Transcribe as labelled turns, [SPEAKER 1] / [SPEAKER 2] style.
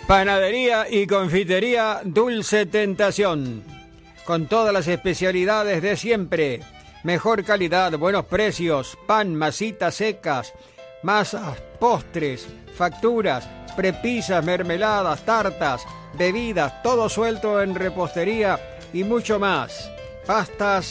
[SPEAKER 1] Panadería y confitería Dulce Tentación, con todas las especialidades de siempre, mejor calidad, buenos precios, pan, masitas secas, masas, postres, facturas, prepisas, mermeladas, tartas, bebidas, todo suelto en repostería y mucho más. Pastas